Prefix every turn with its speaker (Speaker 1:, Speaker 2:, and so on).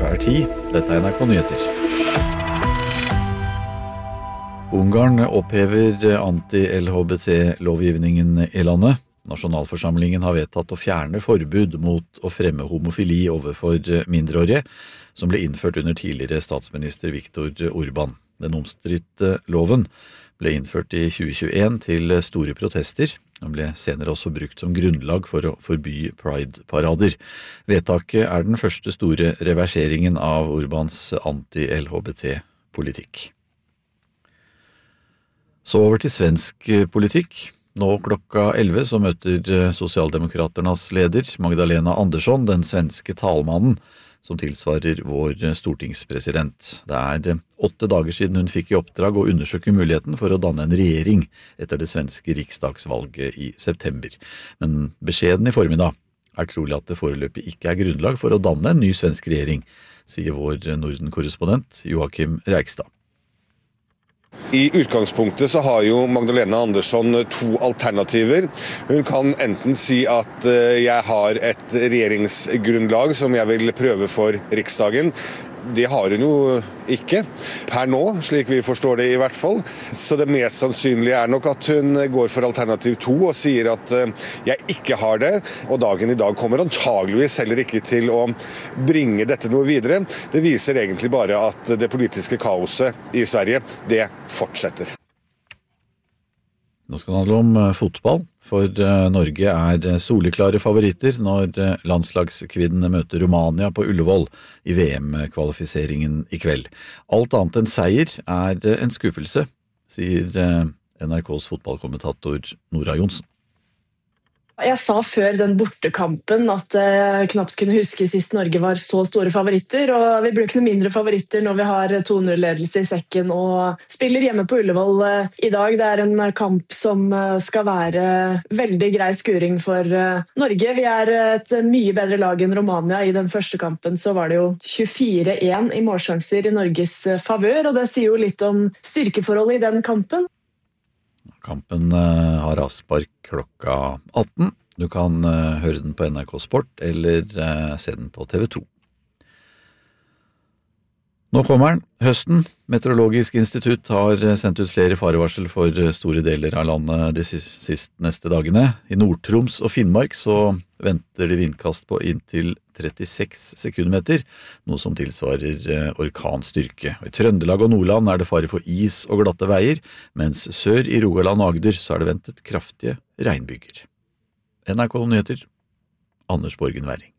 Speaker 1: Klokka 10. Dette NRK Nyheter. Ungarn opphever anti-LHBT-lovgivningen i landet. Nasjonalforsamlingen har vedtatt å fjerne forbud mot å fremme homofili overfor mindreårige, som ble innført under tidligere statsminister Viktor Orbán. Den omstridte loven ble innført i 2021 til store protester. Den ble senere også brukt som grunnlag for å forby Pride-parader. Vedtaket er den første store reverseringen av Orbáns anti-LHBT-politikk. Så over til svensk politikk. Nå klokka 11 så møter Sosialdemokraternas leder Magdalena Andersson den svenske talmannen som tilsvarer vår stortingspresident. Det er 8 dager siden hun fikk i oppdrag å undersøke muligheten for å danne en regjering etter det svenske riksdagsvalget i september. Men beskjeden i formiddag er trolig at det foreløpig ikke er grunnlag for å danne en ny svensk regjering, sier vår Norden-korrespondent Joakim Reikstad.
Speaker 2: I utgangspunktet så har jo Magdalena Andersson 2 alternativer. Hun kan enten si at jeg har et regjeringsgrunnlag som jeg vil prøve for Riksdagen. Det har hun jo ikke per nå, slik vi forstår det i hvert fall. Så det mest sannsynlige er nok at hun går for alternativ 2 og sier at jeg ikke har det. Og dagen i dag kommer antageligvis heller ikke til å bringe dette noe videre. Det viser egentlig bare at det politiske kaoset i Sverige, det fortsetter.
Speaker 1: Nå skal det handle om fotball, for Norge er soleklare favoritter når landslagskvinnene møter Romania på Ullevål i VM-kvalifiseringen i kveld. Alt annet enn seier er en skuffelse, sier NRKs fotballkommentator Nora Johnsen.
Speaker 3: Jeg sa før den bortekampen at jeg knapt kunne huske sist Norge var så store favoritter, og vi blir ikke noe mindre favoritter når vi har 2-0-ledelse i sekken og spiller hjemme på Ullevål i dag. Det er en kamp som skal være veldig grei skuring for Norge. Vi er et mye bedre lag enn Romania. I den første kampen så var det jo 24-1 i målsjanser i Norges favør, og det sier jo litt om styrkeforholdet i den kampen.
Speaker 1: Kampen har avspark klokka 18. Du kan høre den på NRK Sport eller se den på TV 2. Nå kommer den, høsten. Meteorologisk institutt har sendt ut flere farevarsel for store deler av landet de neste dagene. I Nord-Troms og Finnmark så venter de vindkast på inntil 36 sekundmeter, noe som tilsvarer orkanstyrke. I Trøndelag og Nordland er det fare for is og glatte veier, mens sør i Rogaland og Agder så er det ventet kraftige regnbyger. NRK Nyheter, Anders Borgen Werring.